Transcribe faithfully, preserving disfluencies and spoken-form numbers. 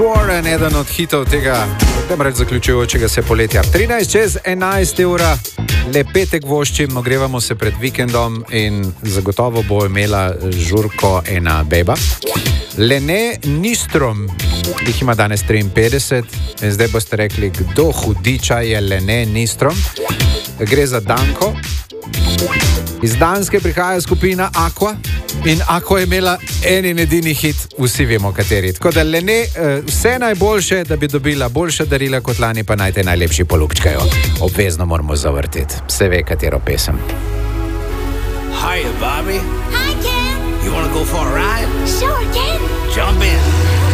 Warren, eden od hitov tega, tem reč zaključujočega se poletja. trinajst čez enajst ura, le petek voščim, ogrevamo se pred vikendom in zagotovo bo imela žurko ena beba. Lene Nistrom, jih ima danes triinpetdeset in zdaj boste rekli, kdo hudiča je Lene Nistrom. Gre za Danko. Iz Danske prihaja skupina Aqua in Aqua je imela en in edini hit, vsi vemo kateri. Tako da Lene, vse najboljše, da bi dobila boljša darila kot lani, pa naj te najlepši polupčkajo. Obvezno moramo zavrteti, se ve katero pesem. Hiya, Bobby. Hi, Ken. You wanna go for a ride? Sure, Ken. Jump in.